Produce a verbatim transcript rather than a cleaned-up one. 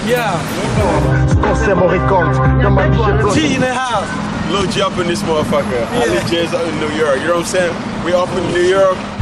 Yeah. G in the house. Lil G up in this motherfucker. Yeah. I live J's out in New York. You know what I'm saying? We up in New York.